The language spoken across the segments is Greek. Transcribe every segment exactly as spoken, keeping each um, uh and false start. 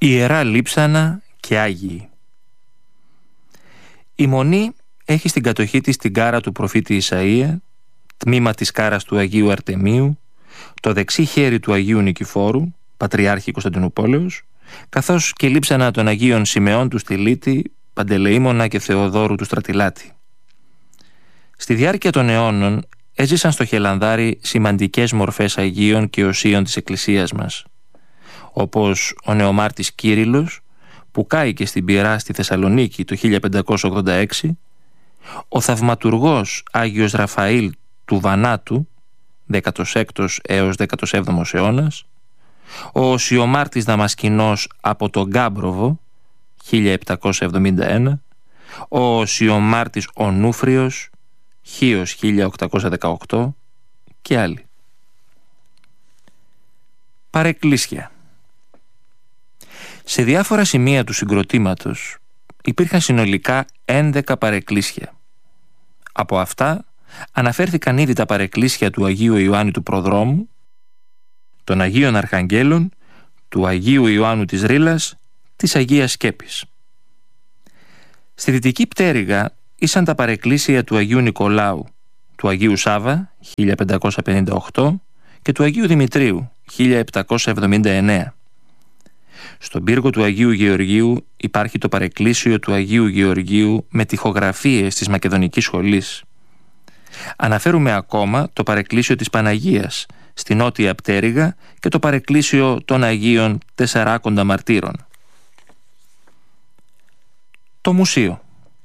Ιερά λείψανα και Άγιοι. Η Μονή έχει στην κατοχή της την κάρα του προφήτη Ισαΐα, τμήμα της κάρας του Αγίου Αρτεμίου, το δεξί χέρι του Αγίου Νικηφόρου, Πατριάρχη Κωνσταντινούπολεως, καθώς και λείψανα των Αγίων Σιμεών του Στυλίτη, Παντελεήμωνα και Θεοδόρου του Στρατιλάτη. Στη διάρκεια των αιώνων έζησαν στο Χελανδάρι σημαντικές μορφές Αγίων και Οσίων της Εκκλησίας μας, όπως ο νεομάρτης Κύριλλος, που κάηκε στην Πειρά στη Θεσσαλονίκη το χίλια πεντακόσια ογδόντα έξι, ο θαυματουργός Άγιος Ραφαήλ του Βανάτου, δέκατος έκτος έως δέκατος έβδομος αιώνας, ο Οσιομάρτης Δαμασκηνός από τον Γκάμπροβο, χίλια επτακόσια εβδομήντα ένα, ο Οσιομάρτης Ονούφριος, Χίος χίλια οκτακόσια δεκαοκτώ και άλλοι. Παρεκκλήσια. Σε διάφορα σημεία του συγκροτήματος υπήρχαν συνολικά έντεκα παρεκκλήσια. Από αυτά αναφέρθηκαν ήδη τα παρεκκλήσια του Αγίου Ιωάννη του Προδρόμου, των Αγίων Αρχαγγέλων, του Αγίου Ιωάννου της Ρήλας, της Αγίας Σκέπης. Στη δυτική πτέρυγα ήσαν τα παρεκκλήσια του Αγίου Νικολάου, του Αγίου Σάβα, χίλια πεντακόσια πενήντα οκτώ, και του Αγίου Δημητρίου, χίλια επτακόσια εβδομήντα εννέα. Στον πύργο του Αγίου Γεωργίου υπάρχει το παρεκκλήσιο του Αγίου Γεωργίου με τοιχογραφίες της Μακεδονικής Σχολής. Αναφέρουμε ακόμα το παρεκκλήσιο της Παναγίας στη νότια πτέρυγα και το παρεκκλήσιο των Αγίων Τεσσαράκοντα Μαρτύρων. Το Μουσείο.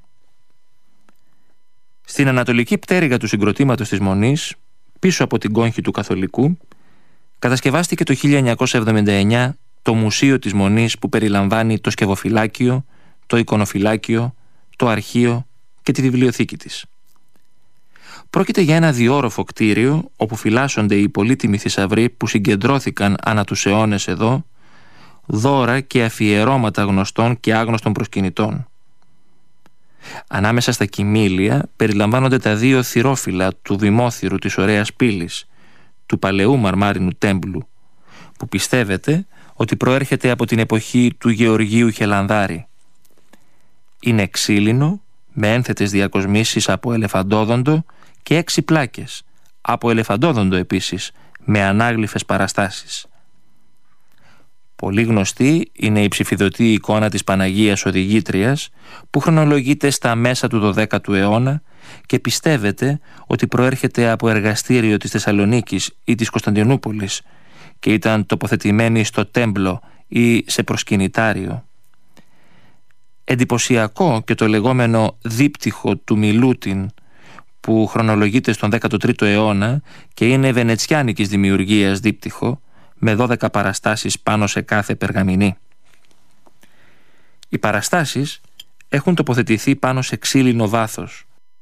Στην ανατολική πτέρυγα του συγκροτήματος της Μονής, πίσω από την κόγχη του Καθολικού, κατασκευάστηκε το χίλια εννιακόσια εβδομήντα εννέα το Μουσείο της Μονής, που περιλαμβάνει το σκευοφυλάκιο, το εικονοφυλάκιο, το αρχείο και τη βιβλιοθήκη της. Πρόκειται για ένα διόροφο κτίριο όπου φυλάσσονται οι πολύτιμοι θησαυροί που συγκεντρώθηκαν ανά τους αιώνες εδώ, δώρα και αφιερώματα γνωστών και άγνωστων προσκυνητών. Ανάμεσα στα κοιμήλια περιλαμβάνονται τα δύο θυρόφυλλα του Δημόθυρου της Ωραίας Πύλης, του παλαιού μαρμάρινου τέμπλου, που πιστεύετε ότι προέρχεται από την εποχή του Γεωργίου Χελανδάρη. Είναι ξύλινο, με ένθετες διακοσμήσεις από ελεφαντόδοντο και έξι πλάκες, από ελεφαντόδοντο επίσης, με ανάγλυφες παραστάσεις. Πολύ γνωστή είναι η ψηφιδωτή εικόνα της Παναγίας Οδηγήτριας, που χρονολογείται στα μέσα του δωδέκατου αιώνα και πιστεύετε ότι προέρχεται από εργαστήριο της Θεσσαλονίκης ή της Κωνσταντινούπολης και ήταν τοποθετημένη στο τέμπλο ή σε προσκυνητάριο. Εντυπωσιακό και το λεγόμενο δίπτυχο του Μιλούτιν, που χρονολογείται στον δέκατο τρίτο αιώνα και είναι βενετσιάνικης δημιουργίας δίπτυχο, με δώδεκα παραστάσεις πάνω σε κάθε περγαμηνή. Οι παραστάσεις έχουν τοποθετηθεί πάνω σε ξύλινο βάθος.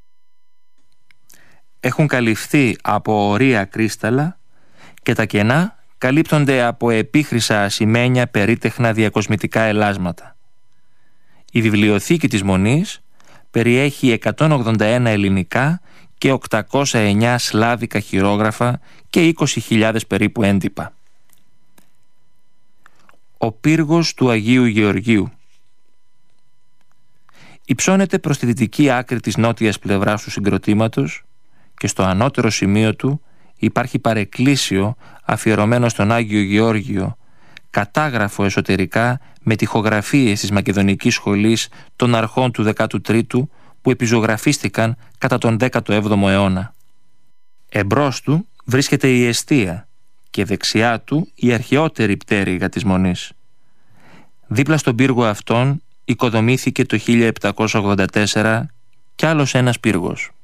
Έχουν καλυφθεί από ορία κρίσταλα και τα κενά καλύπτονται από επίχρυσα ασημένια περίτεχνα διακοσμητικά ελάσματα. Η βιβλιοθήκη της Μονής περιέχει εκατόν ογδόντα ένα ελληνικά και οκτακόσια εννέα σλάβικα χειρόγραφα και είκοσι χιλιάδες περίπου έντυπα. Ο πύργος του Αγίου Γεωργίου υψώνεται προς τη δυτική άκρη της νότιας πλευράς του συγκροτήματος και στο ανώτερο σημείο του υπάρχει παρεκκλήσιο αφιερωμένο στον Άγιο Γεώργιο, κατάγραφο εσωτερικά με τοιχογραφίες της Μακεδονικής Σχολής των αρχών του δέκατου τρίτου που επιζωγραφίστηκαν κατά τον δέκατο έβδομο αιώνα. Εμπρός του βρίσκεται η εστία και δεξιά του η αρχαιότερη πτέρυγα της Μονής. Δίπλα στον πύργο αυτόν οικοδομήθηκε το χίλια επτακόσια ογδόντα τέσσερα κι άλλος ένας πύργος.